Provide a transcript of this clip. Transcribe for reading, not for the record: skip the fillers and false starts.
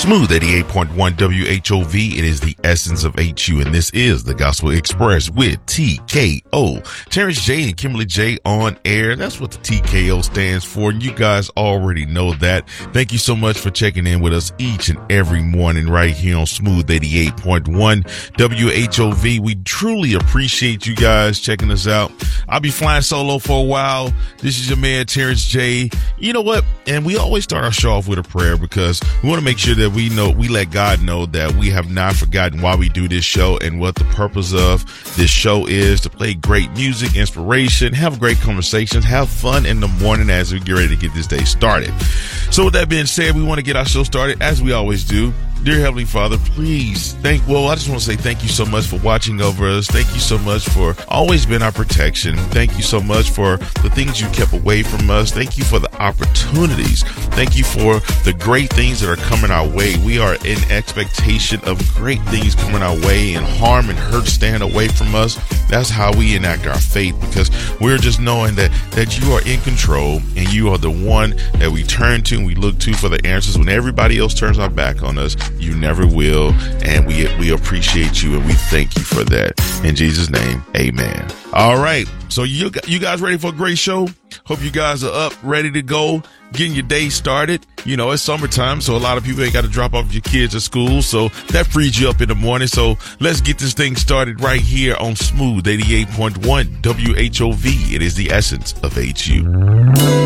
Smooth 88.1 WHOV. It is the essence of HU, and this is the Gospel Express with TKO. Terrence J and Kimberly J on air. That's what the TKO stands for, and you guys already know that. Thank you so much for checking in with us each and every morning right here on Smooth 88.1 WHOV. We truly appreciate you guys checking us out. I'll be flying solo for a while. This is your man, Terrence J. You know what? And we always start our show off with a prayer because we want to make sure that we let God know that we have not forgotten why we do this show and what the purpose of this show is: to play great music, inspiration, have great conversations, have fun in the morning as we get ready to get this day started. So with that being said, we want to get our show started as we always do. Dear Heavenly Father, please I just want to say thank you so much for watching over us. Thank you so much for always being our protection. Thank you so much for the things you kept away from us. Thank you for the opportunities. Thank you for the great things that are coming our way. We are in expectation of great things coming our way, and harm and hurt staying away from us. That's how we enact our faith, because we're just knowing that you are in control and you are the one that we turn to and we look to for the answers. When everybody else turns our back on us, you never will, and we appreciate you and we thank you for that. In Jesus' name, amen. All right, so you guys ready for a great show? Hope you guys are up, ready to go, getting your day started. You know, it's summertime, so a lot of people ain't got to drop off your kids at school, so that frees you up in the morning. So let's get this thing started right here on Smooth 88.1 WHOV. It is the essence of HU.